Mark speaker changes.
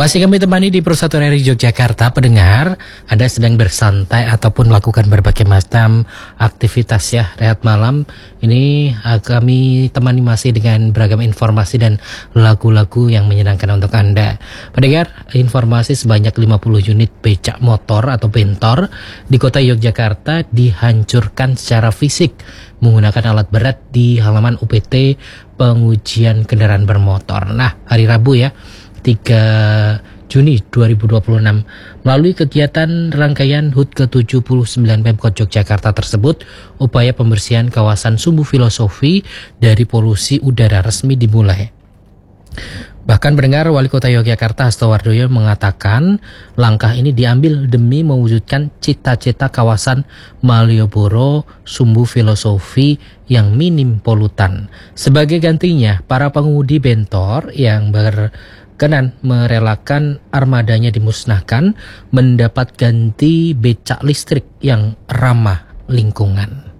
Speaker 1: Masih kami temani di Persatuan RI Yogyakarta, pendengar. Anda sedang bersantai ataupun melakukan berbagai macam aktivitas ya, rehat malam. Ini kami temani masih dengan beragam informasi dan lagu-lagu yang menyenangkan untuk Anda. Pendengar, informasi sebanyak 50 unit becak motor atau bentor di kota Yogyakarta dihancurkan secara fisik menggunakan alat berat di halaman UPT pengujian kendaraan bermotor. Nah, hari Rabu ya, 3 Juni 2026 melalui kegiatan rangkaian HUT ke-79 Pemkot Yogyakarta tersebut, upaya pembersihan kawasan Sumbu Filosofi dari polusi udara resmi dimulai. Bahkan pendengar, Wali Kota Yogyakarta Hasto Wardoyo mengatakan langkah ini diambil demi mewujudkan cita-cita kawasan Malioboro Sumbu Filosofi yang minim polutan. Sebagai gantinya, para pengemudi bentor yang berkenan merelakan armadanya dimusnahkan mendapat ganti becak listrik yang ramah lingkungan.